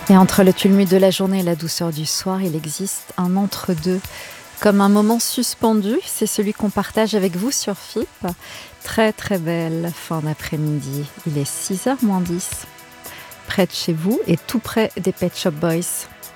Et entre le tumulte de la journée et la douceur du soir, il existe un entre-deux. Comme un moment suspendu, c'est celui qu'on partage avec vous sur FIP. Très très belle fin d'après-midi. Il est 6h moins 10. Près de chez vous et tout près des Pet Shop Boys.